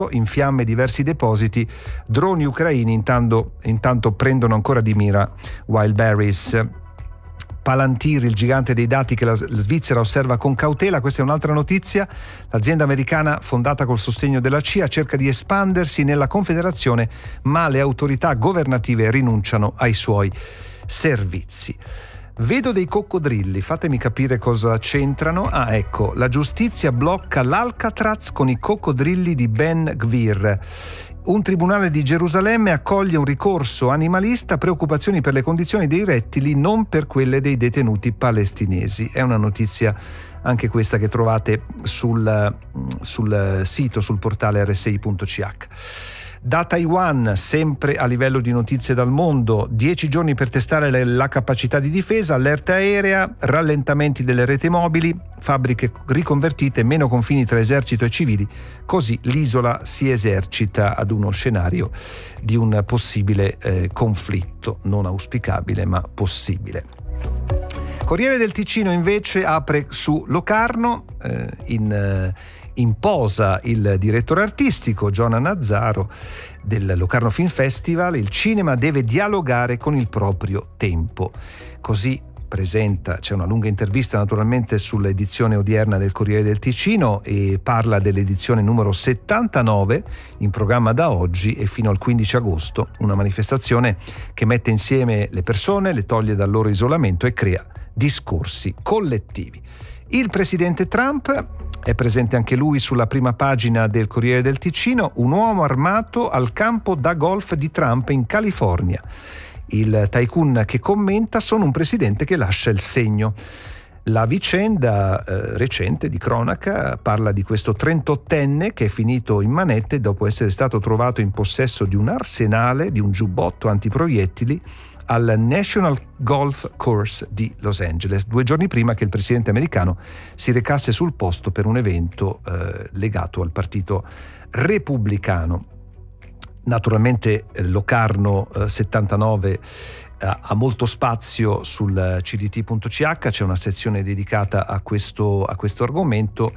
in fiamme diversi depositi, droni ucraini intanto prendono ancora di mira Wildberries. Palantir, il gigante dei dati che la Svizzera osserva con cautela. Questa è un'altra notizia. L'azienda americana, fondata col sostegno della CIA, cerca di espandersi nella Confederazione, ma le autorità governative rinunciano ai suoi servizi. Vedo dei coccodrilli, fatemi capire cosa c'entrano. Ecco, la giustizia blocca l'Alcatraz con i coccodrilli di Ben Gvir. Un tribunale di Gerusalemme accoglie un ricorso animalista, preoccupazioni per le condizioni dei rettili, non per quelle dei detenuti palestinesi. È una notizia anche questa che trovate sul sito, sul portale rsi.ch. Da Taiwan, sempre a livello di notizie dal mondo, 10 giorni per testare la capacità di difesa, allerta aerea, rallentamenti delle reti mobili, fabbriche riconvertite, meno confini tra esercito e civili, così l'isola si esercita ad uno scenario di un possibile conflitto, non auspicabile ma possibile. Corriere del Ticino invece apre su Locarno, in posa il direttore artistico Giona Nazzaro del Locarno Film Festival. Il cinema deve dialogare con il proprio tempo. Così presenta, c'è una lunga intervista naturalmente sull'edizione odierna del Corriere del Ticino e parla dell'edizione numero 79 in programma da oggi e fino al 15 agosto, una manifestazione che mette insieme le persone, le toglie dal loro isolamento e crea discorsi collettivi. Il presidente Trump è presente anche lui sulla prima pagina del Corriere del Ticino, un uomo armato al campo da golf di Trump in California. Il tycoon che commenta: sono un presidente che lascia il segno. La vicenda recente di cronaca parla di questo 38enne che è finito in manette dopo essere stato trovato in possesso di un arsenale, di un giubbotto antiproiettili al National Golf Course di Los Angeles, 2 giorni prima che il presidente americano si recasse sul posto per un evento legato al partito repubblicano. Naturalmente Locarno 79 ha molto spazio sul cdt.ch, c'è una sezione dedicata a questo argomento,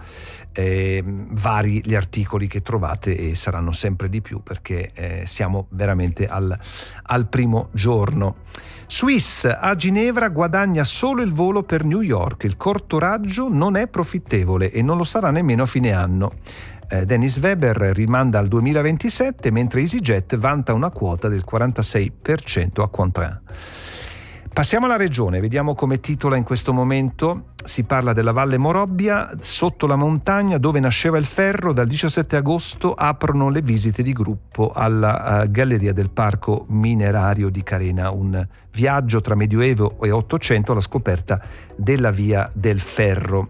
vari gli articoli che trovate e saranno sempre di più perché siamo veramente al primo giorno. Swiss a Ginevra guadagna solo il volo per New York, il corto raggio non è profittevole e non lo sarà nemmeno a fine anno. Dennis Weber rimanda al 2027, mentre EasyJet vanta una quota del 46% a Cointrin. Passiamo alla regione, vediamo come titola in questo momento. Si parla della Valle Morobbia, sotto la montagna dove nasceva il ferro. Dal 17 agosto aprono le visite di gruppo alla Galleria del Parco Minerario di Carena, un viaggio tra Medioevo e Ottocento alla scoperta della Via del Ferro.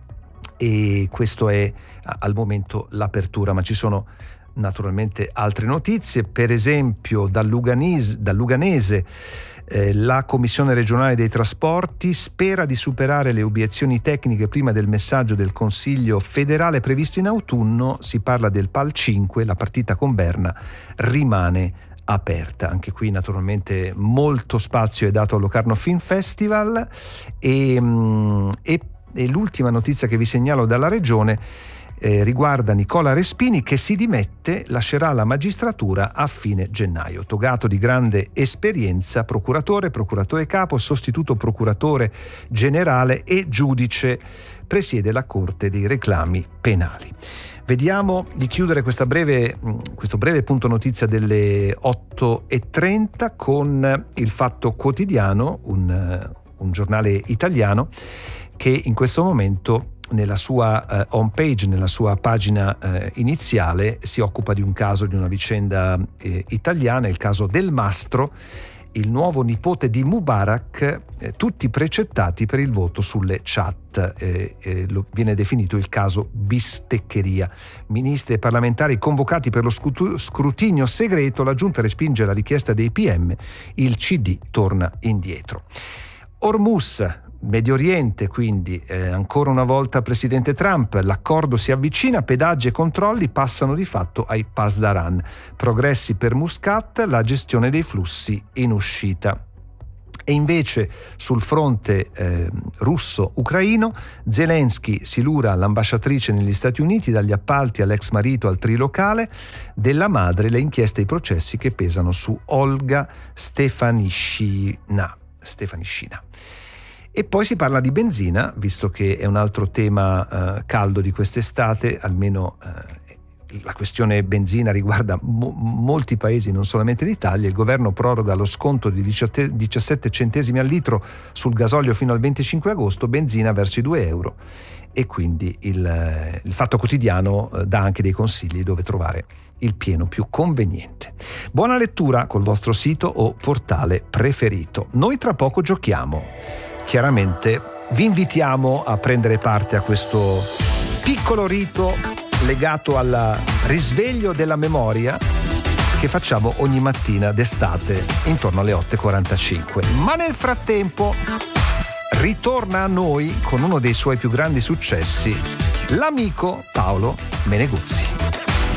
E questo è al momento l'apertura, ma ci sono naturalmente altre notizie, per esempio dal Luganese. La Commissione regionale dei trasporti spera di superare le obiezioni tecniche prima del messaggio del Consiglio federale previsto in autunno. Si parla del PAL 5, la partita con Berna rimane aperta. Anche qui naturalmente molto spazio è dato al Locarno Film Festival e l'ultima notizia che vi segnalo dalla regione riguarda Nicola Respini che si dimette, lascerà la magistratura a fine gennaio. Togato di grande esperienza, procuratore capo, sostituto procuratore generale e giudice, presiede la Corte dei reclami penali. Vediamo di chiudere questo breve punto notizia delle 8:30 con il Fatto Quotidiano, un giornale italiano che in questo momento nella sua home page, nella sua pagina iniziale, si occupa di un caso, di una vicenda italiana, il caso Del Mastro, il nuovo nipote di Mubarak, tutti precettati per il voto sulle chat. Viene definito il caso bisteccheria. Ministri e parlamentari convocati per lo scrutinio segreto, la giunta respinge la richiesta dei PM, il CD torna indietro. Hormuz, Medio Oriente, quindi ancora una volta presidente Trump, l'accordo si avvicina, pedaggi e controlli passano di fatto ai Pasdaran, progressi per Muscat, la gestione dei flussi in uscita. E invece sul fronte russo-ucraino, Zelensky si lura all'ambasciatrice negli Stati Uniti, dagli appalti all'ex marito al trilocale, della madre le inchieste e i processi che pesano su Olga Stefanishyna. E poi si parla di benzina, visto che è un altro tema caldo di quest'estate, almeno la questione benzina riguarda molti paesi, non solamente l'Italia. Il governo proroga lo sconto di 17 centesimi al litro sul gasolio fino al 25 agosto, benzina verso i 2 euro, e quindi il Fatto Quotidiano dà anche dei consigli dove trovare il pieno più conveniente. Buona lettura col vostro sito o portale preferito. Noi tra poco giochiamo. Chiaramente vi invitiamo a prendere parte a questo piccolo rito legato al risveglio della memoria che facciamo ogni mattina d'estate intorno alle 8:45. Ma nel frattempo ritorna a noi con uno dei suoi più grandi successi l'amico Paolo Meneguzzi.